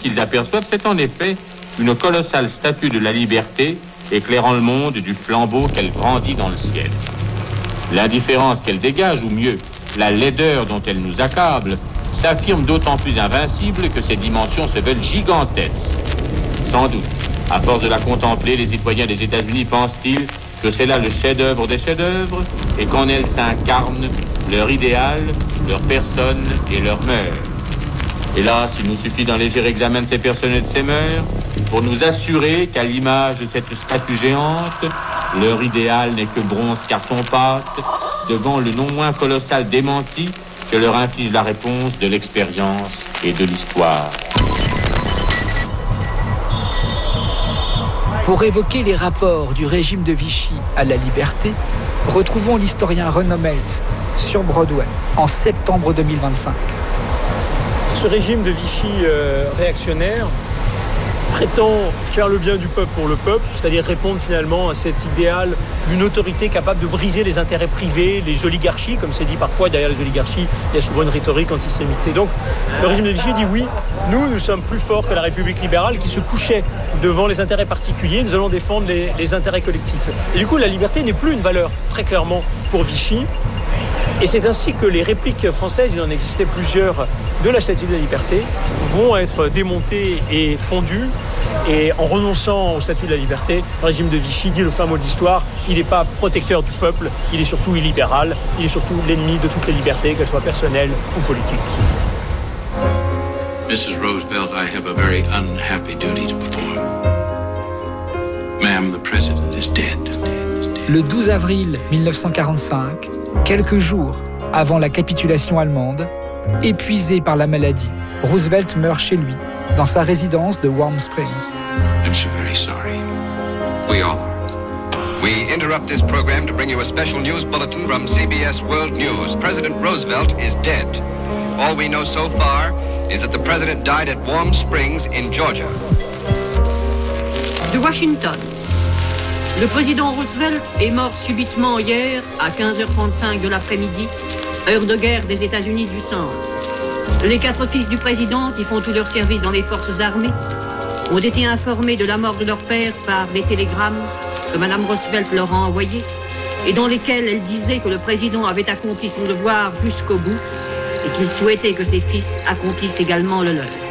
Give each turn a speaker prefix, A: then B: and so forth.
A: qu'ils aperçoivent, c'est en effet une colossale statue de la liberté éclairant le monde du flambeau qu'elle brandit dans le ciel. L'indifférence qu'elle dégage, ou mieux, la laideur dont elle nous accable, s'affirme d'autant plus invincible que ses dimensions se veulent gigantesques. Sans doute, à force de la contempler, les citoyens des États-Unis pensent-ils que c'est là le chef-d'œuvre des chefs-d'œuvre et qu'en elle s'incarne leur idéal, leur personne et leur mœurs. Hélas, il nous suffit d'un léger examen de ces personnes et de ces mœurs pour nous assurer qu'à l'image de cette statue géante, leur idéal n'est que bronze carton-pâte devant le non moins colossal démenti que leur inflige la réponse de l'expérience et de l'histoire.
B: Pour évoquer les rapports du régime de Vichy à la liberté, retrouvons l'historien Renaud Meltz sur Broadway en septembre 2025.
C: Ce régime de Vichy réactionnaire prétend faire le bien du peuple pour le peuple, c'est-à-dire répondre finalement à cet idéal d'une autorité capable de briser les intérêts privés, les oligarchies, comme c'est dit parfois, derrière les oligarchies, il y a souvent une rhétorique antisémite. Et donc, le régime de Vichy dit oui, nous sommes plus forts que la République libérale qui se couchait devant les intérêts particuliers, nous allons défendre les intérêts collectifs. Et du coup, la liberté n'est plus une valeur, très clairement, pour Vichy. Et c'est ainsi que les répliques françaises, il en existait plusieurs de la Statue de la Liberté, vont être démontées et fondues. Et en renonçant au statut de la liberté, le régime de Vichy, dit le fin mot de l'histoire, il n'est pas protecteur du peuple, il est surtout illibéral, il est surtout l'ennemi de toutes les libertés, qu'elles soient personnelles ou politiques.
D: Mrs. Roosevelt, I have a very unhappy duty to perform. Ma'am, the president is dead.
B: Le 12 avril 1945, quelques jours avant la capitulation allemande, épuisé par la maladie, Roosevelt meurt chez lui, dans sa résidence de Warm Springs.
D: I'm so very sorry. We all are.
E: We interrupt this program to bring you a special news bulletin from CBS World News. President Roosevelt is dead. All we know so far is that the president died at Warm Springs in Georgia.
F: De Washington. Le président Roosevelt est mort subitement hier à 15h35 de l'après-midi, heure de guerre des États-Unis du Centre. Les 4 fils du président, qui font tout leur service dans les forces armées, ont été informés de la mort de leur père par des télégrammes que Mme Roosevelt leur a envoyés et dans lesquels elle disait que le président avait accompli son devoir jusqu'au bout et qu'il souhaitait que ses fils accomplissent également le leur.